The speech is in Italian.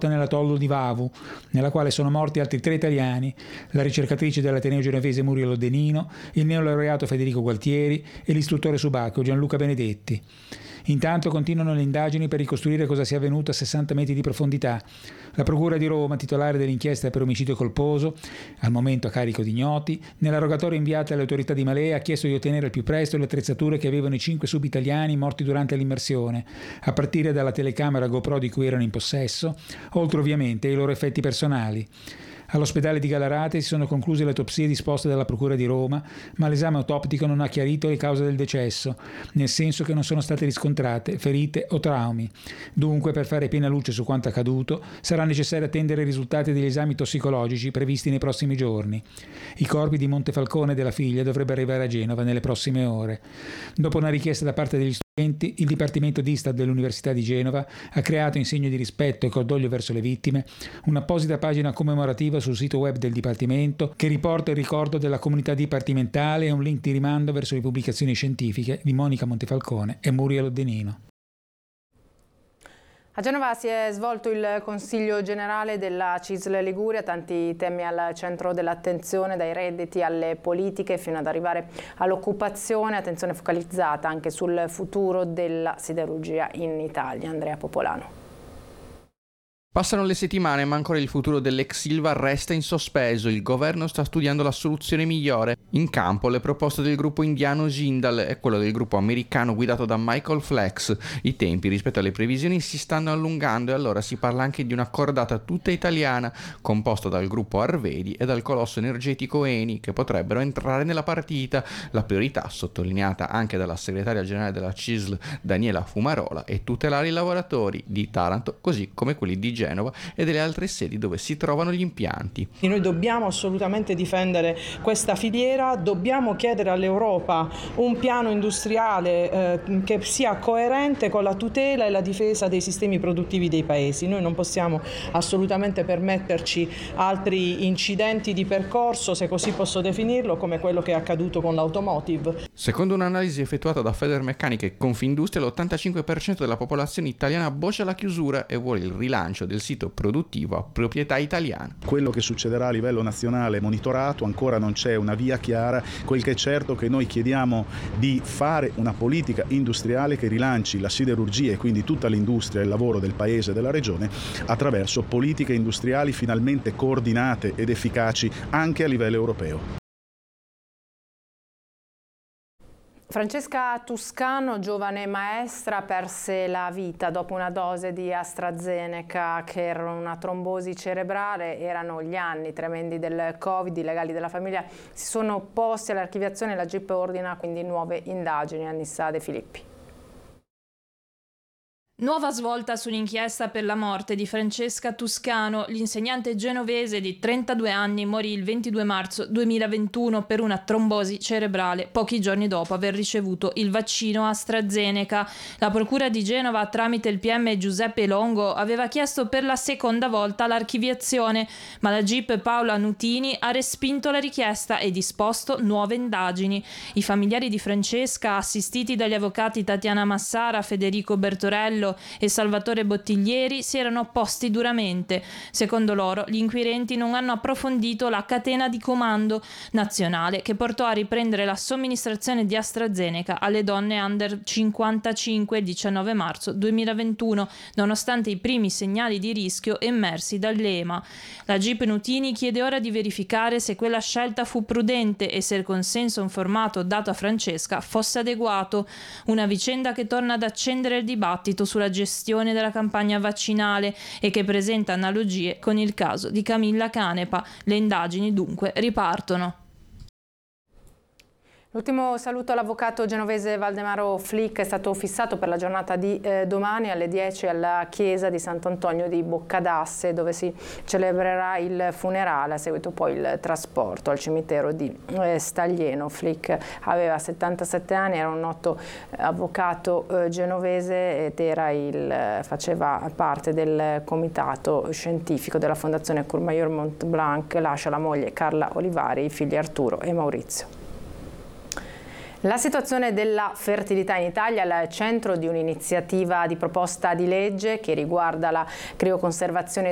morta nell'atollo di Vavu, nella quale sono morti altri 3 italiani, la ricercatrice dell'Ateneo genovese Muriel Odenino, il neolaureato Federico Gualtieri e l'istruttore subacqueo Gianluca Benedetti. Intanto continuano le indagini per ricostruire cosa sia avvenuto a 60 metri di profondità. La Procura di Roma, titolare dell'inchiesta per omicidio colposo, al momento a carico di ignoti, nella rogatoria inviata alle autorità di Malé ha chiesto di ottenere al più presto le attrezzature che avevano i 5 sub-italiani morti durante l'immersione, a partire dalla telecamera GoPro di cui erano in possesso, oltre ovviamente ai loro effetti personali. All'ospedale di Gallarate si sono concluse le autopsie disposte dalla Procura di Roma, ma l'esame autoptico non ha chiarito le cause del decesso, nel senso che non sono state riscontrate ferite o traumi. Dunque, per fare piena luce su quanto accaduto, sarà necessario attendere i risultati degli esami tossicologici previsti nei prossimi giorni. I corpi di Montefalcone e della figlia dovrebbero arrivare a Genova nelle prossime ore. Dopo una richiesta da parte degli studenti, il Dipartimento d'Istat dell'Università di Genova ha creato, in segno di rispetto e cordoglio verso le vittime, un'apposita pagina commemorativa sul sito web del Dipartimento che riporta il ricordo della comunità dipartimentale e un link di rimando verso le pubblicazioni scientifiche di Monica Montefalcone e Muriel Odenino. A Genova si è svolto il Consiglio Generale della CISL Liguria, tanti temi al centro dell'attenzione, dai redditi alle politiche fino ad arrivare all'occupazione, attenzione focalizzata anche sul futuro della siderurgia in Italia. Andrea Popolano. Passano le settimane ma ancora il futuro dell'ex Ilva resta in sospeso. Il governo sta studiando la soluzione migliore. In campo le proposte del gruppo indiano Jindal e quello del gruppo americano guidato da Michael Flex. I tempi rispetto alle previsioni si stanno allungando e allora si parla anche di una cordata tutta italiana composta dal gruppo Arvedi e dal colosso energetico Eni che potrebbero entrare nella partita. La priorità, sottolineata anche dalla segretaria generale della CISL Daniela Fumarola, è tutelare i lavoratori di Taranto così come quelli di Genova e delle altre sedi dove si trovano gli impianti. Noi dobbiamo assolutamente difendere questa filiera, dobbiamo chiedere all'Europa un piano industriale che sia coerente con la tutela e la difesa dei sistemi produttivi dei paesi. Noi non possiamo assolutamente permetterci altri incidenti di percorso, se così posso definirlo, come quello che è accaduto con l'automotive. Secondo un'analisi effettuata da Federmeccanica e Confindustria, l'85% della popolazione italiana boccia la chiusura e vuole il rilancio del sito produttivo a proprietà italiana. Quello che succederà a livello nazionale è monitorato, ancora non c'è una via chiara. Quel che è certo è che noi chiediamo di fare una politica industriale che rilanci la siderurgia e quindi tutta l'industria e il lavoro del paese e della regione attraverso politiche industriali finalmente coordinate ed efficaci anche a livello europeo. Francesca Tuscano, giovane maestra, perse la vita dopo una dose di AstraZeneca che era una trombosi cerebrale. Erano gli anni tremendi del Covid, i legali della famiglia si sono opposti all'archiviazione e la GIP ordina quindi nuove indagini. Annissa De Filippi. Nuova svolta sull'inchiesta per la morte di Francesca Tuscano. L'insegnante genovese di 32 anni morì il 22 marzo 2021 per una trombosi cerebrale, pochi giorni dopo aver ricevuto il vaccino AstraZeneca. La Procura di Genova, tramite il PM Giuseppe Longo, aveva chiesto per la seconda volta l'archiviazione, ma la GIP Paola Nutini ha respinto la richiesta e disposto nuove indagini. I familiari di Francesca, assistiti dagli avvocati Tatiana Massara, Federico Bertorello e Salvatore Bottiglieri, si erano opposti duramente. Secondo loro, gli inquirenti non hanno approfondito la catena di comando nazionale che portò a riprendere la somministrazione di AstraZeneca alle donne under 55 il 19 marzo 2021, nonostante i primi segnali di rischio emersi dall'EMA. La GIP Nutini chiede ora di verificare se quella scelta fu prudente e se il consenso informato dato a Francesca fosse adeguato. Una vicenda che torna ad accendere il dibattito sulla gestione della campagna vaccinale e che presenta analogie con il caso di Camilla Canepa. Le indagini dunque ripartono. L'ultimo saluto all'avvocato genovese Valdemaro Flick è stato fissato per la giornata di domani alle 10 alla chiesa di Sant'Antonio di Boccadasse, dove si celebrerà il funerale, a seguito poi il trasporto al cimitero di Staglieno. Flick aveva 77 anni, era un noto avvocato genovese ed faceva parte del comitato scientifico della Fondazione Courmayeur Montblanc. Lascia la moglie Carla Olivari, i figli Arturo e Maurizio. La situazione della fertilità in Italia è al centro di un'iniziativa di proposta di legge che riguarda la crioconservazione